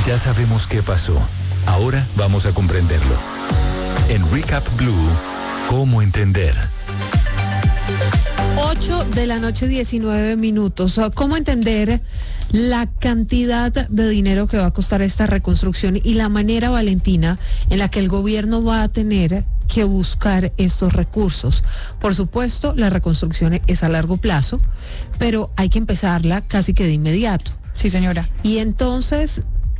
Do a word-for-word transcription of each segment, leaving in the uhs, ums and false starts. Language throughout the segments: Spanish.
Ya sabemos qué pasó. Ahora vamos a comprenderlo. En Recap Blue, ¿cómo entender? ocho de la noche, diecinueve minutos. ¿Cómo entender la cantidad de dinero que va a costar esta reconstrucción y la manera, Valentina, en la que el gobierno va a tener que buscar estos recursos? Por supuesto, la reconstrucción es a largo plazo, pero hay que empezarla casi que de inmediato. Sí, señora. Y entonces,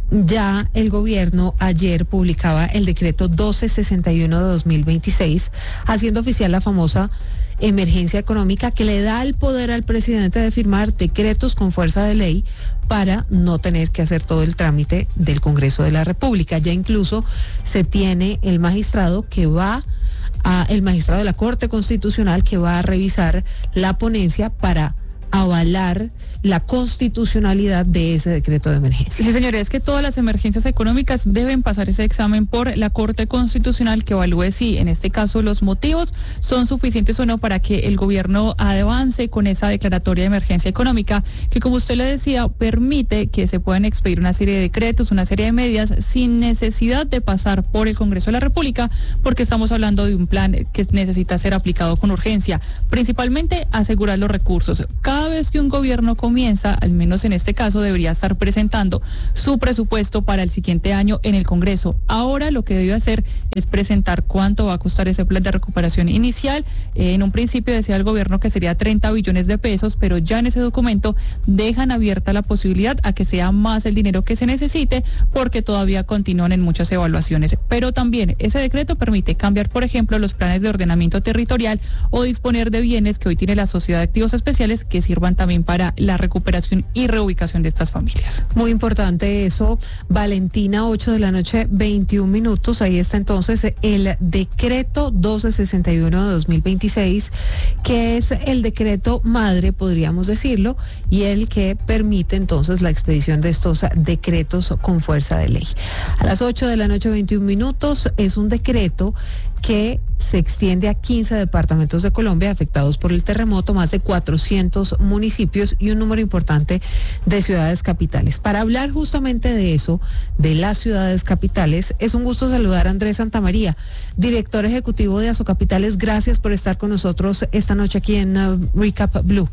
ya el gobierno ayer publicaba el decreto doce sesenta y uno de dos mil veintiséis, haciendo oficial la famosa emergencia económica que le da el poder al presidente de firmar decretos con fuerza de ley para no tener que hacer todo el trámite del Congreso de la República. Ya incluso se tiene el magistrado que va a, el magistrado de la Corte Constitucional que va a revisar la ponencia para avalar la constitucionalidad de ese decreto de emergencia. Sí, señores, es que todas las emergencias económicas deben pasar ese examen por la Corte Constitucional que evalúe si, en este caso, los motivos son suficientes o no para que el gobierno avance con esa declaratoria de emergencia económica, que, como usted le decía, permite que se puedan expedir una serie de decretos, una serie de medidas, sin necesidad de pasar por el Congreso de la República, porque estamos hablando de un plan que necesita ser aplicado con urgencia, principalmente asegurar los recursos. Cada Cada vez que un gobierno comienza, al menos en este caso, debería estar presentando su presupuesto para el siguiente año en el Congreso. Ahora lo que debe hacer es presentar cuánto va a costar ese plan de recuperación inicial. Eh, en un principio decía el gobierno que sería treinta billones de pesos, pero ya en ese documento dejan abierta la posibilidad a que sea más el dinero que se necesite, porque todavía continúan en muchas evaluaciones. Pero también ese decreto permite cambiar, por ejemplo, los planes de ordenamiento territorial o disponer de bienes que hoy tiene la Sociedad de Activos Especiales que sirvan también para la recuperación y reubicación de estas familias. Muy importante eso, Valentina, ocho de la noche, veintiún minutos. Ahí está entonces el decreto doce sesenta y uno de dos mil veintiséis, que es el decreto madre, podríamos decirlo, y el que permite entonces la expedición de estos decretos con fuerza de ley. A las ocho de la noche, veintiún minutos, es un decreto que se extiende a quince departamentos de Colombia afectados por el terremoto, más de cuatrocientos municipios y un número importante de ciudades capitales. Para hablar justamente de eso, de las ciudades capitales, es un gusto saludar a Andrés Santamaría, director ejecutivo de Asocapitales. Gracias por estar con nosotros esta noche aquí en uh, Recap Blue.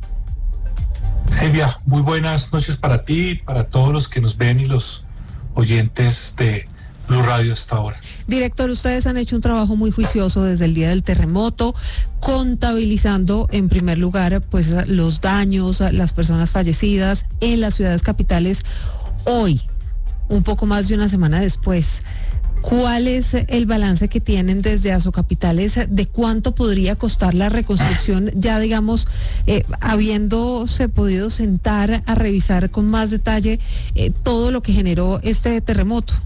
Silvia, muy buenas noches para ti, para todos los que nos ven y los oyentes de Blue Radio hasta ahora. Director, ustedes han hecho un trabajo muy juicioso desde el día del terremoto, contabilizando en primer lugar pues los daños, las personas fallecidas en las ciudades capitales. Hoy, un poco más de una semana después, ¿cuál es el balance que tienen desde Asocapitales de cuánto podría costar la reconstrucción, ya digamos, eh, habiéndose podido sentar a revisar con más detalle eh, todo lo que generó este terremoto?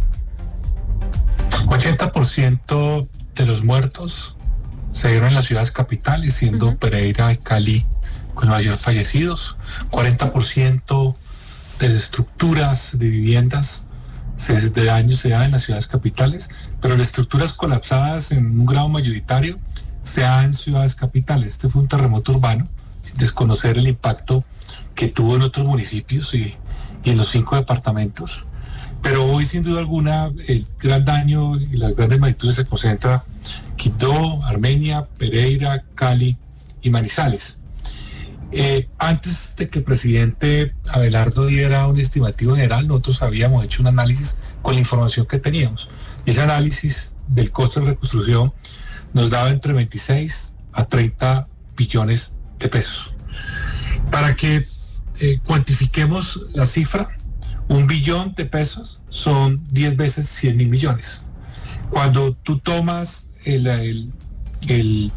ochenta por ciento de los muertos se dieron en las ciudades capitales, siendo uh-huh. Pereira y Cali con mayor fallecidos. cuarenta por ciento de estructuras de viviendas de daños se da en las ciudades capitales, pero las estructuras colapsadas en un grado mayoritario se da en ciudades capitales. Este fue un terremoto urbano, sin desconocer el impacto que tuvo en otros municipios y, y en los cinco departamentos. Pero hoy, sin duda alguna, el gran daño y las grandes magnitudes se concentran en Quibdó, Armenia, Pereira, Cali y Manizales. Eh, antes de que el presidente Abelardo diera un estimativo general, nosotros habíamos hecho un análisis con la información que teníamos. Y ese análisis del costo de reconstrucción nos daba entre veintiséis a treinta billones de pesos. Para que eh, cuantifiquemos la cifra, un billón de pesos son diez veces cien mil millones. Cuando tú tomas el, el, el,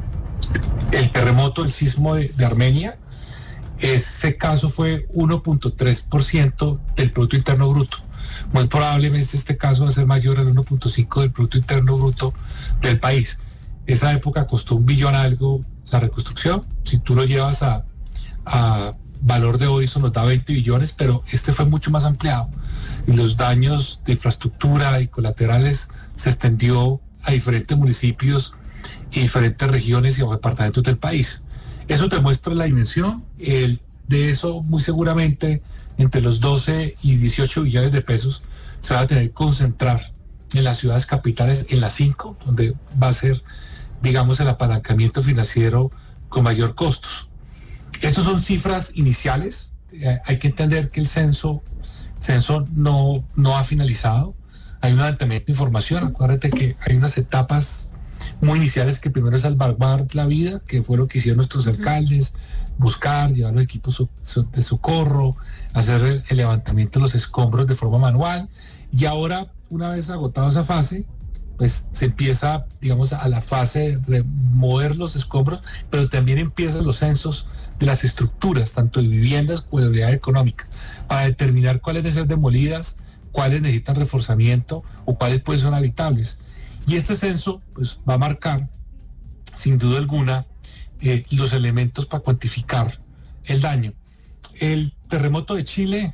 el terremoto, el sismo de, de Armenia, ese caso fue uno punto tres por ciento del Producto Interno Bruto. Muy probablemente este caso va a ser mayor al uno punto cinco por ciento del Producto Interno Bruto del país. Esa época costó un billón algo la reconstrucción. Si tú lo llevas a, a valor de hoy, eso nos da veinte billones, pero este fue mucho más ampliado. Y los daños de infraestructura y colaterales se extendió a diferentes municipios y diferentes regiones y departamentos del país. Eso te muestra la dimensión. El De eso, muy seguramente, entre los doce y dieciocho billones de pesos se va a tener que concentrar en las ciudades capitales, en las cinco, donde va a ser, digamos, el apalancamiento financiero con mayor costos. Estas son cifras iniciales. Eh, hay que entender que el censo, censo no, no ha finalizado. Hay un levantamiento de información. Acuérdate que hay unas etapas muy iniciales, que primero es salvaguardar la vida, que fue lo que hicieron nuestros alcaldes, buscar, llevar los equipos so, so, de socorro, hacer el, el levantamiento de los escombros de forma manual, y ahora, una vez agotada esa fase, pues se empieza, digamos, a la fase de mover los escombros, pero también empiezan los censos de las estructuras, tanto de viviendas como de unidad económica, para determinar cuáles deben ser demolidas, cuáles necesitan reforzamiento o cuáles pueden ser habitables. Y este censo pues va a marcar, sin duda alguna, eh, los elementos para cuantificar el daño. El terremoto de Chile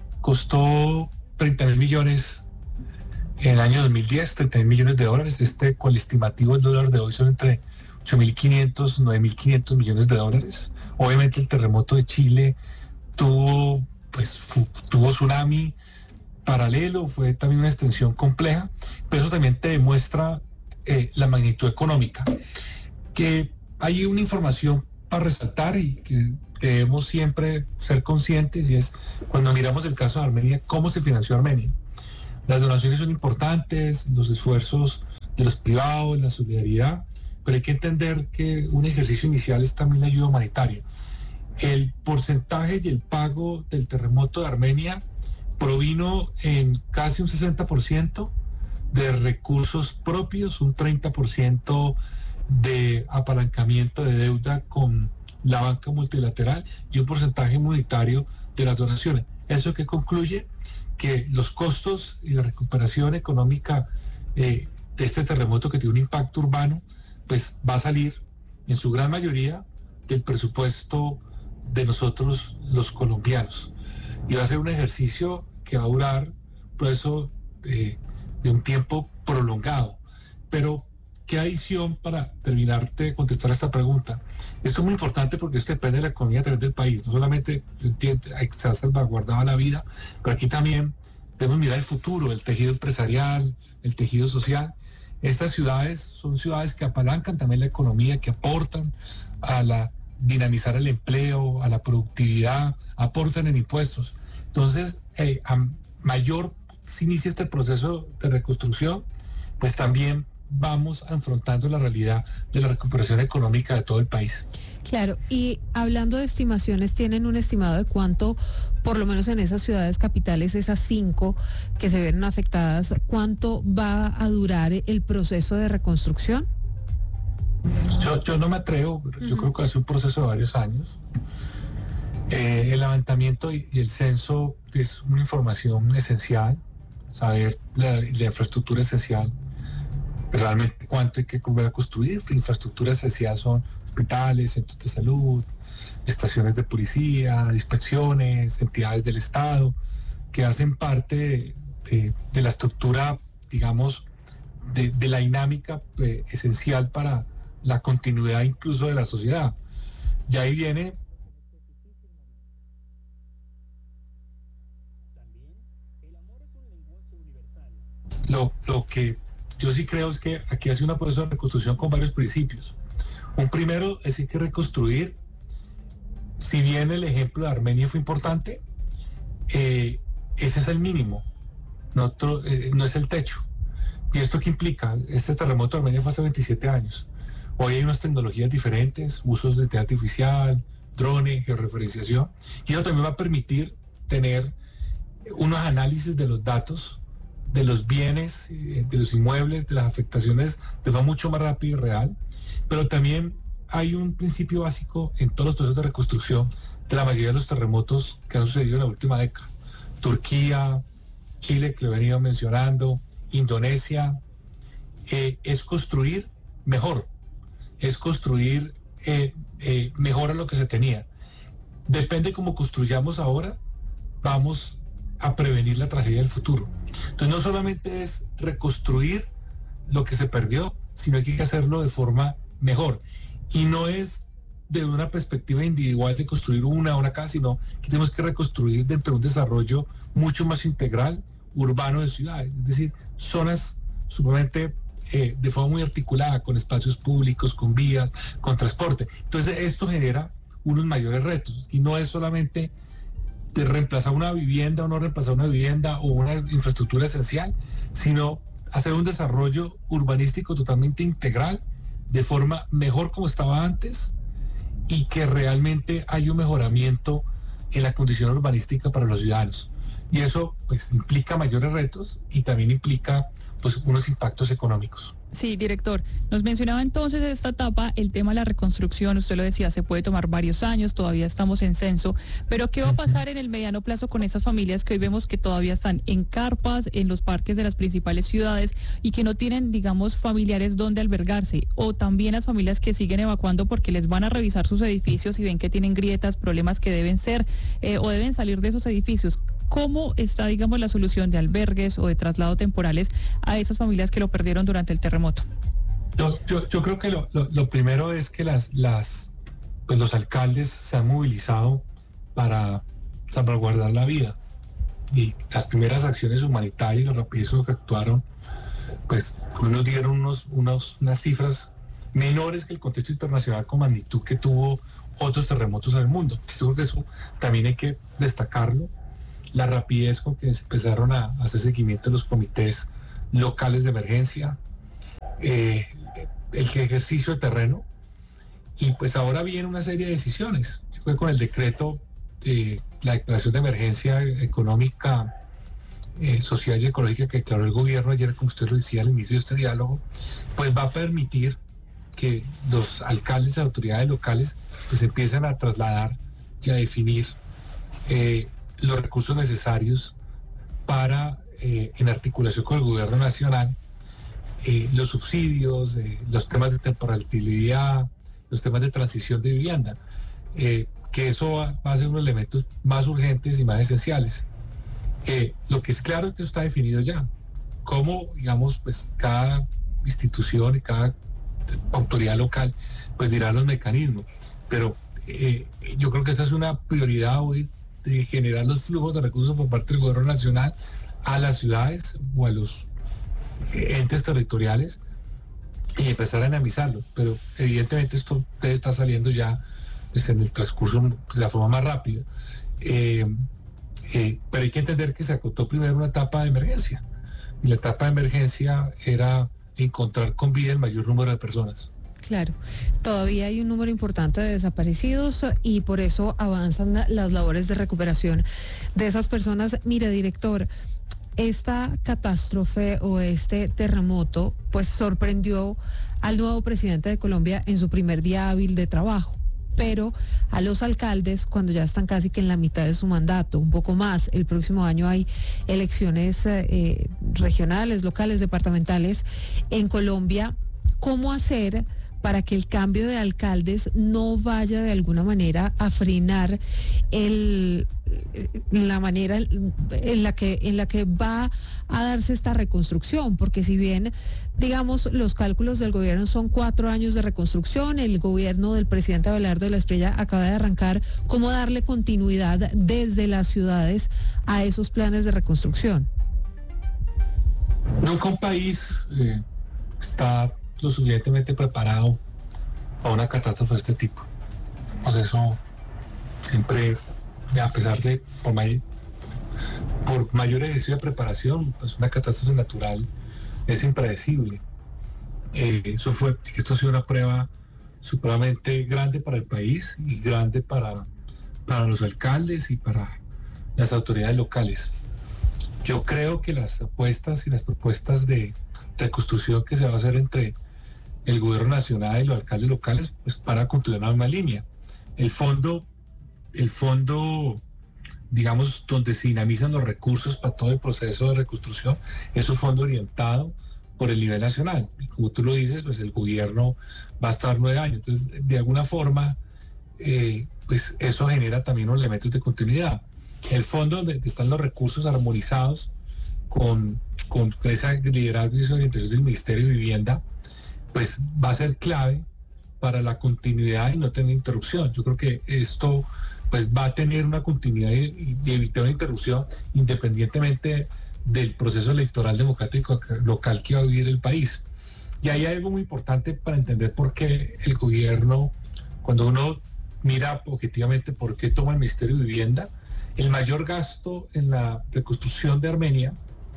costó treinta mil millones en el año dos mil diez, treinta mil millones de dólares. Este, con el estimativo del dólar de hoy, son entre ocho mil quinientos, nueve mil quinientos millones de dólares. Obviamente el terremoto de Chile tuvo, pues, fu, tuvo tsunami paralelo, fue también una extensión compleja, pero eso también te demuestra eh, la magnitud económica. Que hay una información para resaltar y que debemos siempre ser conscientes, y es cuando miramos el caso de Armenia, cómo se financió Armenia. Las donaciones son importantes, los esfuerzos de los privados, la solidaridad, pero hay que entender que un ejercicio inicial es también la ayuda humanitaria. El porcentaje y el pago del terremoto de Armenia provino en casi un sesenta por ciento de recursos propios, un treinta por ciento de apalancamiento de deuda con la banca multilateral y un porcentaje monetario de las donaciones. ¿Eso que concluye? Que los costos y la recuperación económica eh, de este terremoto, que tiene un impacto urbano, pues va a salir en su gran mayoría del presupuesto de nosotros los colombianos. Y va a ser un ejercicio que va a durar un proceso de, de un tiempo prolongado. Pero, ¿qué adición para terminarte de contestar a esta pregunta? Esto es muy importante porque esto depende de la economía a través del país. No solamente se ha salvaguardado la vida, pero aquí también debemos mirar el futuro, el tejido empresarial, el tejido social. Estas ciudades son ciudades que apalancan también la economía, que aportan a la dinamizar el empleo, a la productividad, aportan en impuestos. Entonces, eh, a mayor se inicia este proceso de reconstrucción, pues también vamos afrontando la realidad de la recuperación económica de todo el país. Claro, y hablando de estimaciones, ¿tienen un estimado de cuánto, por lo menos en esas ciudades capitales, esas cinco que se vieron afectadas, cuánto va a durar el proceso de reconstrucción? Yo, yo no me atrevo, pero uh-huh. yo creo que es un proceso de varios años. Eh, el levantamiento y, y el censo es una información esencial, saber la, la infraestructura esencial, realmente cuánto hay que volver a construir. La infraestructura esencial son hospitales, centros de salud, estaciones de policía, inspecciones, entidades del Estado, que hacen parte de, de, de la estructura, digamos, de, de la dinámica eh, esencial para la continuidad incluso de la sociedad. Y ahí viene lo, lo que yo sí creo es que aquí hace una proceso de reconstrucción con varios principios. Un primero es que hay que reconstruir. Si bien el ejemplo de Armenia fue importante, eh, ese es el mínimo, no, otro, eh, no es el techo. ¿Y esto qué implica? Este terremoto de Armenia fue hace veintisiete años. Hoy hay unas tecnologías diferentes, usos de inteligencia artificial, drones, georreferenciación, y eso también va a permitir tener unos análisis de los datos, de los bienes, de los inmuebles, de las afectaciones de forma mucho más rápida y real. Pero también hay un principio básico en todos los procesos de reconstrucción de la mayoría de los terremotos que han sucedido en la última década. Turquía, Chile, que lo he venido mencionando, Indonesia, eh, es construir mejor, es construir eh, eh, mejor a lo que se tenía. Depende cómo construyamos ahora, vamos a prevenir la tragedia del futuro. Entonces no solamente es reconstruir lo que se perdió, sino que hay que hacerlo de forma mejor. Y no es de una perspectiva individual de construir una una casa, sino que tenemos que reconstruir dentro de un desarrollo mucho más integral, urbano de ciudades, es decir, zonas sumamente eh, de forma muy articulada, con espacios públicos, con vías, con transporte. Entonces esto genera unos mayores retos, y no es solamente de reemplazar una vivienda o no reemplazar una vivienda o una infraestructura esencial, sino hacer un desarrollo urbanístico totalmente integral, de forma mejor como estaba antes, y que realmente hay un mejoramiento en la condición urbanística para los ciudadanos. Y eso pues implica mayores retos y también implica pues unos impactos económicos. Sí, director, nos mencionaba entonces esta etapa, el tema de la reconstrucción, usted lo decía, se puede tomar varios años, todavía estamos en censo, pero ¿qué va a pasar en el mediano plazo con estas familias que hoy vemos que todavía están en carpas, en los parques de las principales ciudades y que no tienen, digamos, familiares donde albergarse? O también las familias que siguen evacuando porque les van a revisar sus edificios y ven que tienen grietas, problemas que deben ser eh, o deben salir de esos edificios. ¿Cómo está, digamos, la solución de albergues o de traslado temporales a esas familias que lo perdieron durante el terremoto? Yo, yo, yo creo que lo, lo, lo primero es que las, las, pues los alcaldes se han movilizado para salvaguardar la vida. Y las primeras acciones humanitarias, los rapidísimos que actuaron, pues nos dieron unos, unos, unas cifras menores que el contexto internacional con magnitud que tuvo otros terremotos en el mundo. Yo creo que eso también hay que destacarlo. La rapidez con que se empezaron a hacer seguimiento de los comités locales de emergencia, eh, el ejercicio de terreno, y pues ahora viene una serie de decisiones. Yo creo que con el decreto de la declaración de emergencia económica, eh, social y ecológica que declaró el gobierno ayer, como usted lo decía al inicio de este diálogo, pues va a permitir que los alcaldes y autoridades locales pues empiecen a trasladar y a definir eh, los recursos necesarios para, eh, en articulación con el gobierno nacional, eh, los subsidios, eh, los temas de temporalidad, los temas de transición de vivienda, eh, que eso va, va a ser unos elementos más urgentes y más esenciales. Eh, lo que es claro es que eso está definido ya, cómo, digamos, pues cada institución y cada autoridad local pues dirá los mecanismos, pero eh, yo creo que esa es una prioridad hoy, de generar los flujos de recursos por parte del gobierno nacional a las ciudades o a los entes territoriales y empezar a dinamizarlo. Pero evidentemente esto debe estar saliendo ya pues, en el transcurso de la forma más rápida. Eh, eh, pero hay que entender que se acotó primero una etapa de emergencia, y la etapa de emergencia era encontrar con vida el mayor número de personas. Claro, todavía hay un número importante de desaparecidos y por eso avanzan las labores de recuperación de esas personas. Mire, director, esta catástrofe o este terremoto pues sorprendió al nuevo presidente de Colombia en su primer día hábil de trabajo, pero a los alcaldes cuando ya están casi que en la mitad de su mandato, un poco más. El próximo año hay elecciones eh, regionales, locales, departamentales en Colombia. ¿Cómo hacer para que el cambio de alcaldes no vaya de alguna manera a frenar el, la manera en la que en la que va a darse esta reconstrucción? Porque si bien, digamos, los cálculos del gobierno son cuatro años de reconstrucción, el gobierno del presidente Abelardo de la Espriella acaba de arrancar, ¿cómo darle continuidad desde las ciudades a esos planes de reconstrucción? Nunca un país eh, está lo suficientemente preparado para una catástrofe de este tipo. Pues eso siempre, a pesar de por, may, por mayor ejercicio de preparación, pues una catástrofe natural es impredecible. Eh, eso fue, esto ha sido una prueba supremamente grande para el país y grande para, para los alcaldes y para las autoridades locales. Yo creo que las apuestas y las propuestas de reconstrucción que se va a hacer entre el gobierno nacional y los alcaldes locales, pues para continuar la misma línea. El fondo, el fondo, digamos, donde se dinamizan los recursos para todo el proceso de reconstrucción, es un fondo orientado por el nivel nacional. Y como tú lo dices, pues el gobierno va a estar nueve años. Entonces, de alguna forma, eh, pues eso genera también unos elementos de continuidad. El fondo donde están los recursos armonizados con, con ese liderazgo y esa orientación del Ministerio de Vivienda, pues va a ser clave para la continuidad y no tener interrupción. Yo creo que esto pues va a tener una continuidad y, y evitar una interrupción independientemente del proceso electoral democrático local que va a vivir el país. Y ahí hay algo muy importante para entender por qué el gobierno, cuando uno mira objetivamente por qué toma el Ministerio de Vivienda, el mayor gasto en la reconstrucción de Armenia,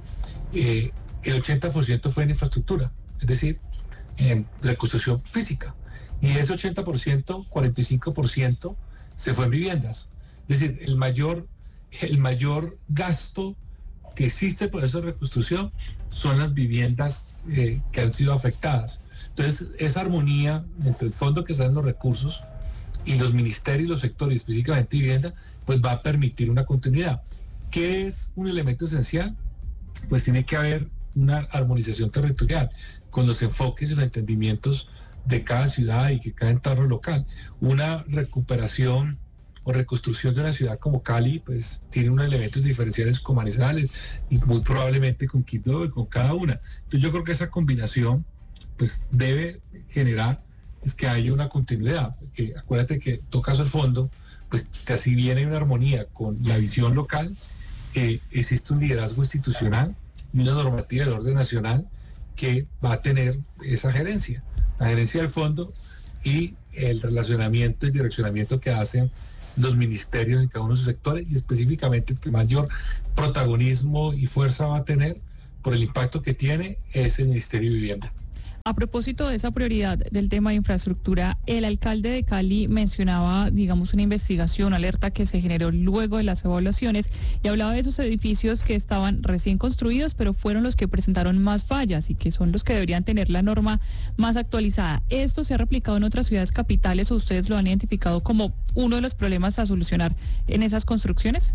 eh, el ochenta por ciento fue en infraestructura, es decir, en reconstrucción física. Y ese ochenta por ciento, cuarenta y cinco por ciento se fue en viviendas. Es decir, el mayor, el mayor gasto que existe por esa reconstrucción son las viviendas eh, que han sido afectadas. Entonces, esa armonía entre el fondo que está en los recursos y los ministerios y los sectores, específicamente vivienda, pues va a permitir una continuidad. ¿Qué es un elemento esencial? Pues tiene que haber una armonización territorial con los enfoques y los entendimientos de cada ciudad y que cada entorno local. Una recuperación o reconstrucción de una ciudad como Cali, pues tiene unos elementos diferenciales con Manizales y muy probablemente con Quibdó y con cada una. Entonces yo creo que esa combinación pues debe generar es que haya una continuidad, porque acuérdate que tocas el fondo, pues si bien hay una armonía con la visión local, eh, existe un liderazgo institucional y una normativa de orden nacional que va a tener esa gerencia, la gerencia del fondo y el relacionamiento y direccionamiento que hacen los ministerios en cada uno de sus sectores, y específicamente el que mayor protagonismo y fuerza va a tener por el impacto que tiene es el Ministerio de Vivienda. A propósito de esa prioridad del tema de infraestructura, el alcalde de Cali mencionaba, digamos, una investigación, alerta que se generó luego de las evaluaciones y hablaba de esos edificios que estaban recién construidos, pero fueron los que presentaron más fallas y que son los que deberían tener la norma más actualizada. ¿Esto se ha replicado en otras ciudades capitales o ustedes lo han identificado como uno de los problemas a solucionar en esas construcciones?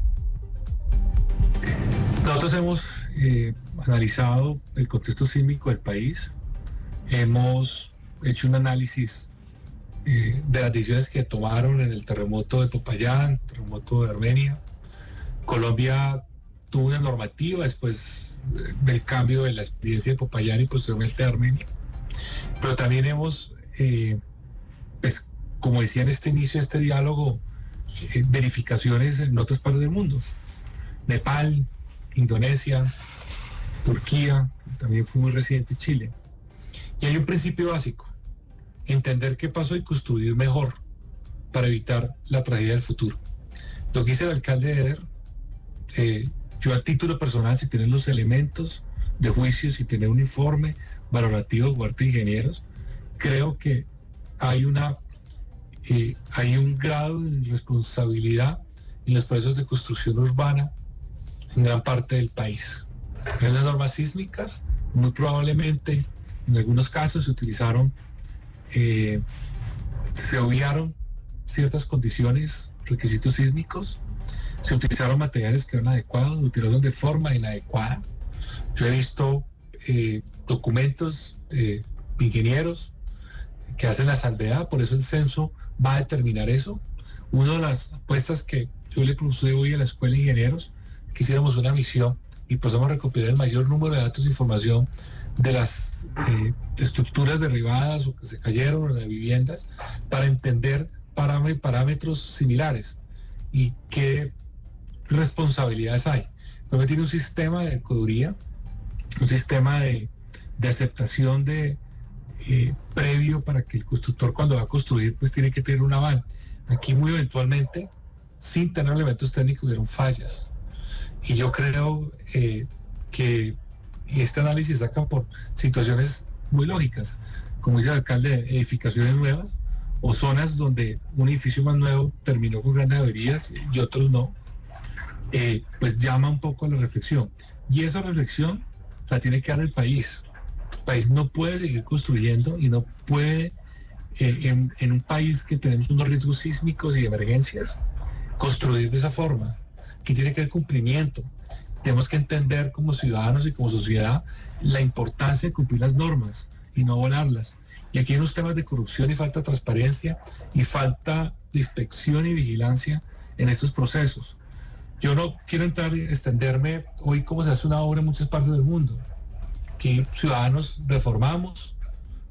Nosotros hemos eh, analizado el contexto sísmico del país. Hemos hecho un análisis eh, de las decisiones que tomaron en el terremoto de Popayán, terremoto de Armenia. Colombia tuvo una normativa después del cambio de la experiencia de Popayán y posteriormente de Armenia. Pero también hemos, eh, pues, como decía en este inicio de este diálogo, eh, verificaciones en otras partes del mundo. Nepal, Indonesia, Turquía, también fue muy reciente Chile. Y hay un principio básico, entender qué pasó y construir mejor para evitar la tragedia del futuro. Lo que dice el alcalde de Eder, eh, yo a título personal, si tener los elementos de juicio, si tener un informe valorativo por parte de ingenieros, creo que hay, una, eh, hay un grado de responsabilidad en los procesos de construcción urbana en gran parte del país. En las normas sísmicas, muy probablemente en algunos casos se utilizaron, eh, se obviaron ciertas condiciones, requisitos sísmicos, se utilizaron materiales que eran adecuados, se utilizaron de forma inadecuada. Yo he visto eh, documentos de eh, ingenieros que hacen la salvedad, por eso el censo va a determinar eso. Una de las apuestas que yo le puse hoy a la Escuela de Ingenieros, que hiciéramos una misión y podamos recopilar el mayor número de datos e información de las eh, estructuras derribadas o que se cayeron, o de viviendas, para entender parámetros similares y qué responsabilidades hay. Entonces tiene un sistema de coduría, un sistema de, de aceptación de eh, previo para que el constructor cuando va a construir pues tiene que tener un aval. Aquí muy eventualmente, sin tener elementos técnicos, hubieron fallas. Y yo creo eh, que y este análisis saca por situaciones muy lógicas, como dice el alcalde, edificaciones nuevas o zonas donde un edificio más nuevo terminó con grandes averías y otros no, eh, pues llama un poco a la reflexión. Y esa reflexión la tiene que dar el país. El país no puede seguir construyendo y no puede, eh, en, en un país que tenemos unos riesgos sísmicos y de emergencias, construir de esa forma. Aquí tiene que haber cumplimiento. Tenemos que entender como ciudadanos y como sociedad la importancia de cumplir las normas y no volarlas. Y aquí hay unos temas de corrupción y falta de transparencia y falta de inspección y vigilancia en estos procesos. Yo no quiero entrar y extenderme hoy cómo se hace una obra en muchas partes del mundo. Aquí ciudadanos reformamos,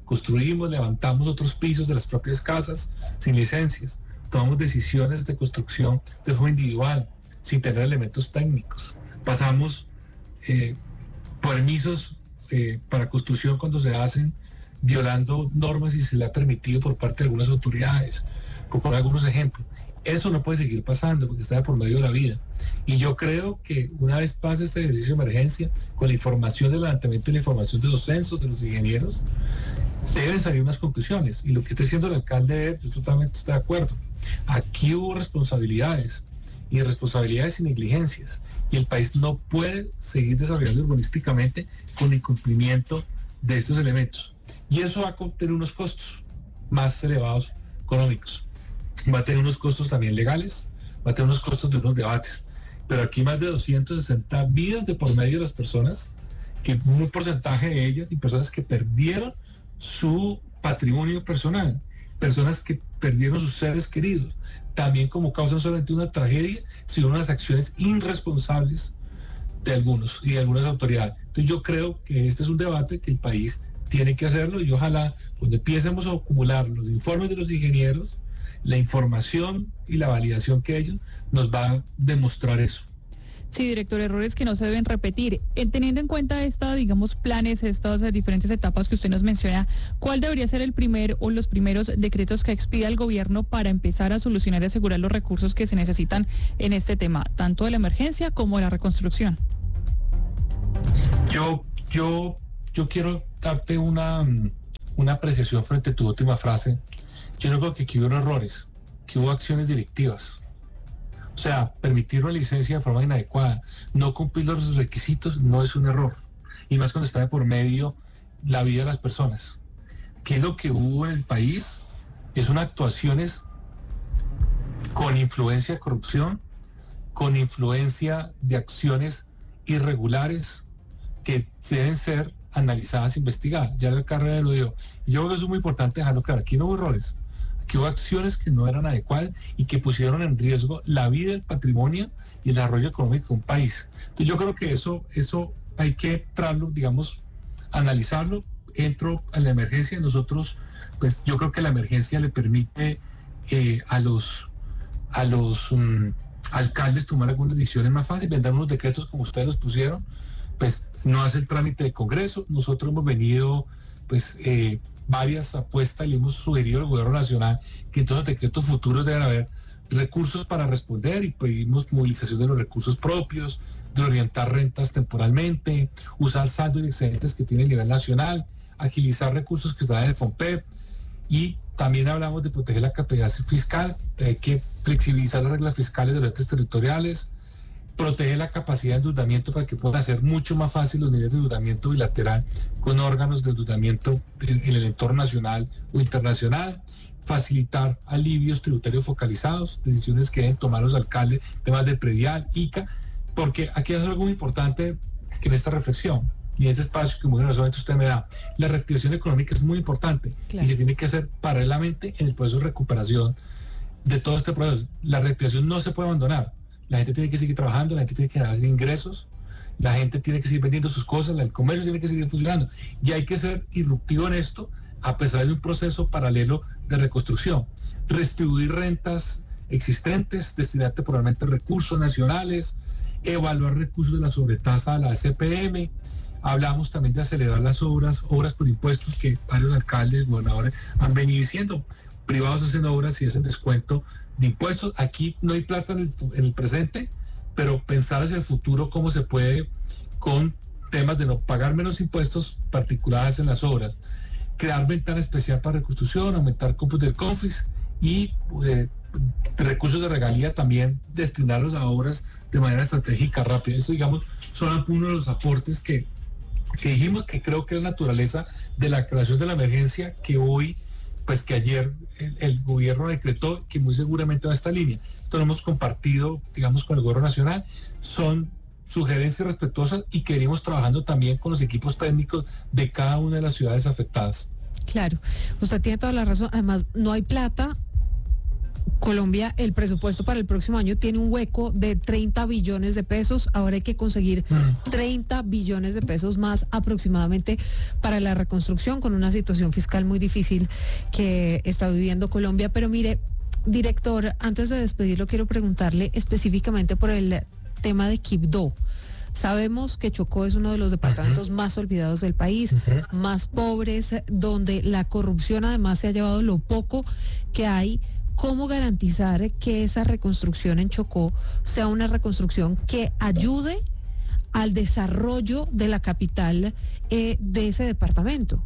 construimos, levantamos otros pisos de las propias casas sin licencias, tomamos decisiones de construcción de forma individual, sin tener elementos técnicos, pasamos eh, permisos eh, para construcción cuando se hacen violando normas y se le ha permitido por parte de algunas autoridades, por poner algunos ejemplos. Eso no puede seguir pasando porque está de por medio de la vida. Y yo creo que una vez pase este ejercicio de emergencia, con la información del levantamiento y la información de los censos, de los ingenieros, deben salir unas conclusiones. Y lo que está diciendo el alcalde, yo totalmente estoy de acuerdo. Aquí hubo responsabilidades, y responsabilidades y negligencias. Y el país no puede seguir desarrollando urbanísticamente con incumplimiento de estos elementos. Y eso va a tener unos costos más elevados económicos. Va a tener unos costos también legales, va a tener unos costos de unos debates. Pero aquí más de doscientas sesenta vidas de por medio de las personas, que un porcentaje de ellas y personas que perdieron su patrimonio personal, personas que perdieron sus seres queridos, también como causa no solamente una tragedia, sino unas acciones irresponsables de algunos y de algunas autoridades. Entonces yo creo que este es un debate que el país tiene que hacerlo, y ojalá cuando empiecemos a acumular los informes de los ingenieros, la información y la validación que ellos nos va a demostrar eso. Sí, director, errores que no se deben repetir. Eh, teniendo en cuenta esta, digamos, planes, estas eh, diferentes etapas que usted nos menciona, ¿cuál debería ser el primer o los primeros decretos que expida el gobierno para empezar a solucionar y asegurar los recursos que se necesitan en este tema, tanto de la emergencia como de la reconstrucción? Yo, yo, yo quiero darte una, una apreciación frente a tu última frase. Yo no creo que aquí hubo errores, que hubo acciones delictivas. O sea, permitir una licencia de forma inadecuada, no cumplir los requisitos, no es un error. Y más cuando está de por medio la vida de las personas. ¿Qué es lo que hubo en el país? Es unas actuaciones con influencia de corrupción, con influencia de acciones irregulares que deben ser analizadas e investigadas. Ya el carrera lo dijo. Yo creo que eso es muy importante dejarlo claro. Aquí no hubo errores. Que hubo acciones que no eran adecuadas y que pusieron en riesgo la vida, el patrimonio y el desarrollo económico de un país. Entonces yo creo que eso, eso hay que traerlo, digamos, analizarlo. Entro en la emergencia. Nosotros, pues yo creo que la emergencia le permite eh, a los, a los um, alcaldes tomar algunas decisiones más fáciles, vender unos decretos como ustedes los pusieron, pues no hace el trámite de Congreso. Nosotros hemos venido, pues, eh, varias apuestas y le hemos sugerido al gobierno nacional que en todos los decretos futuros deben haber recursos para responder, y pedimos movilización de los recursos propios, de orientar rentas temporalmente, usar saldos y excedentes que tiene a nivel nacional, agilizar recursos que están en el FONPEP, y también hablamos de proteger la capacidad fiscal, hay que flexibilizar las reglas fiscales de los entes territoriales, proteger la capacidad de endeudamiento para que puedan hacer mucho más fácil los niveles de endeudamiento bilateral con órganos de endeudamiento en, en el entorno nacional o internacional, facilitar alivios tributarios focalizados, decisiones que deben tomar los alcaldes, temas de predial, I C A, porque aquí hay algo muy importante que en esta reflexión y en este espacio que muy generosamente usted me da, la reactivación económica es muy importante. Claro. Y se tiene que hacer paralelamente en el proceso de recuperación de todo este proceso. La reactivación no se puede abandonar. La gente tiene que seguir trabajando, la gente tiene que generar ingresos, la gente tiene que seguir vendiendo sus cosas, el comercio tiene que seguir funcionando. Y hay que ser irruptivo en esto, a pesar de un proceso paralelo de reconstrucción. Redistribuir rentas existentes, destinar temporalmente recursos nacionales, evaluar recursos de la sobretasa de la C P M. Hablamos también de acelerar las obras, obras por impuestos que varios alcaldes, gobernadores han venido diciendo. Privados hacen obras y hacen descuento de impuestos. Aquí no hay plata en el, en el presente, pero pensar hacia el futuro cómo se puede, con temas de no pagar menos impuestos particulares en las obras, crear ventana especial para reconstrucción, aumentar cupos del CONFIS y eh, recursos de regalía también destinarlos a obras de manera estratégica rápida. Eso, digamos, son uno de los aportes que, que dijimos que creo que es la naturaleza de la creación de la emergencia, que hoy, pues que ayer el, el gobierno decretó, que muy seguramente va a esta línea. Esto lo hemos compartido, digamos, con el gobierno nacional. Son sugerencias respetuosas y que venimos trabajando también con los equipos técnicos de cada una de las ciudades afectadas. Claro, usted tiene toda la razón. Además, no hay plata Colombia, el presupuesto para el próximo año tiene un hueco de treinta billones de pesos. Ahora hay que conseguir treinta billones de pesos más aproximadamente para la reconstrucción, con una situación fiscal muy difícil que está viviendo Colombia. Pero mire, director, antes de despedirlo, quiero preguntarle específicamente por el tema de Quibdó. Sabemos que Chocó es uno de los departamentos uh-huh. más olvidados del país, uh-huh. más pobres, donde la corrupción además se ha llevado lo poco que hay. ¿Cómo garantizar que esa reconstrucción en Chocó sea una reconstrucción que ayude al desarrollo de la capital eh, de ese departamento?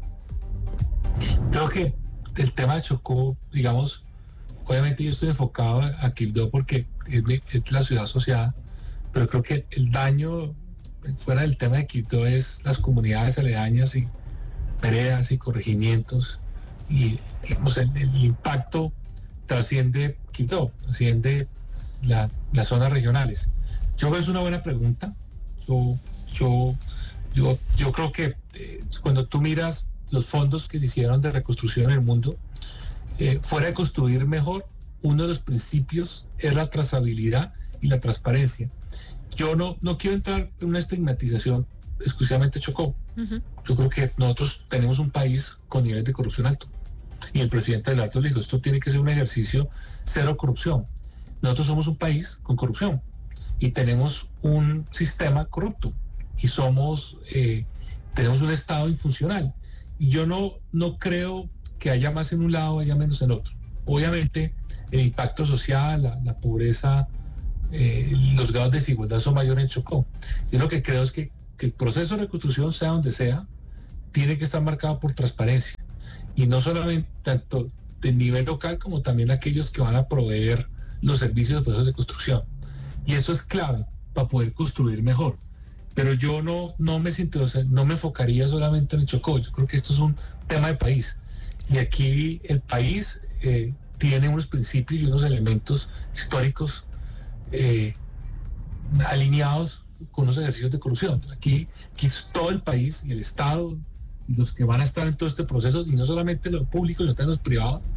Creo que el tema de Chocó, digamos, obviamente yo estoy enfocado a Quibdó porque es, es la ciudad asociada, pero creo que el daño fuera del tema de Quibdó es las comunidades aledañas y veredas y corregimientos, y digamos, el, el impacto trasciende Quibdó, trasciende la, las zonas regionales. Yo creo que es una buena pregunta. Yo, yo, yo, yo creo que eh, cuando tú miras los fondos que se hicieron de reconstrucción en el mundo, eh, fuera de construir mejor, uno de los principios es la trazabilidad y la transparencia. Yo no, no quiero entrar en una estigmatización exclusivamente Chocó. Uh-huh. Yo creo que nosotros tenemos un país con niveles de corrupción alto. Y el presidente del Alto le dijo, esto tiene que ser un ejercicio cero corrupción. Nosotros somos un país con corrupción y tenemos un sistema corrupto y somos, eh, tenemos un Estado infuncional. Y yo no, no creo que haya más en un lado, haya menos en otro. Obviamente el impacto social, la, la pobreza, eh, los grados de desigualdad son mayores en Chocó. Yo lo que creo es que, que el proceso de reconstrucción, sea donde sea, tiene que estar marcado por transparencia. Y no solamente tanto de nivel local como también aquellos que van a proveer los servicios de procesos de construcción. Y eso es clave para poder construir mejor. Pero yo no, no me siento, o sea, no me enfocaría solamente en el Chocó. Yo creo que esto es un tema de país. Y aquí el país eh, tiene unos principios y unos elementos históricos eh, alineados con los ejercicios de corrupción. Aquí, aquí es todo el país y el Estado, los que van a estar en todo este proceso, y no solamente los públicos, sino también los privados,